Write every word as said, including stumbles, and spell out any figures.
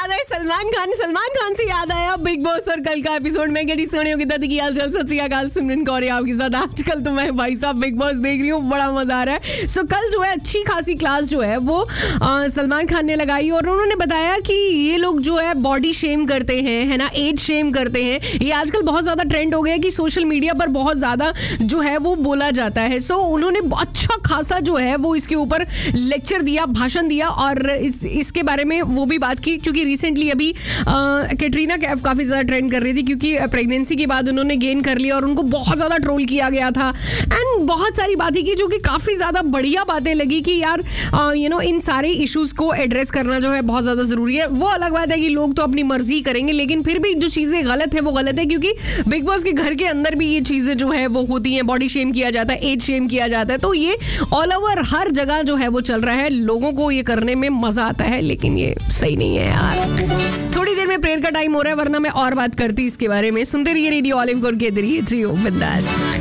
याद है सलमान खान सलमान खान से याद आया बिग बॉस और कल का एपिसोड में गड़ी सोनियों की दादी की हाल चाल सत श्री अकाल सिमरन कौर आपके साथ। आजकल तो मैं भाई साहब बिग बॉस देख रही हूँ, बड़ा मजा आ रहा है। सो so, कल जो है अच्छी खासी क्लास जो है वो आ, सलमान खान ने लगाई और उन्होंने बताया कि ये लोग जो है बॉडी शेम करते हैं, है ना, एज शेम करते हैं। ये आजकल बहुत ज्यादा ट्रेंड हो गया है कि सोशल मीडिया पर बहुत ज्यादा जो है वो बोला जाता है। सो so, उन्होंने अच्छा खासा जो है वो इसके ऊपर लेक्चर दिया, भाषण दिया और इस इसके बारे में वो भी बात की, क्योंकि रिसेंटली अभी कैटरीना कैफ काफी ज्यादा ट्रेंड कर रही थी क्योंकि प्रेगनेंसी के बाद उन्होंने गेन कर लिया और उनको बहुत ज्यादा ट्रोल किया गया था। एंड बहुत सारी बातें की जो कि काफी ज्यादा बढ़िया बातें लगी कि यार यू नो इन सारे इश्यूज को एड्रेस करना जो है बहुत ज्यादा जरूरी है। वो अलग बात है कि लोग तो अपनी मर्जी करेंगे, लेकिन फिर भी जो चीजें गलत है वो गलत है, क्योंकि बिग बॉस के घर के अंदर भी ये चीजें जो है वो होती हैं। बॉडी शेम किया जाता है, एज शेम किया जाता है, तो ये ऑल ओवर हर जगह जो है वो चल रहा है। लोगों को ये करने में मजा आता है, लेकिन ये सही नहीं है यार। थोड़ी देर में प्रेयर का टाइम हो रहा है, वरना मैं और बात करती इसके बारे में। सुनते रहिए रेडियो ऑलिव कोड के जरिए जियो बिंदास।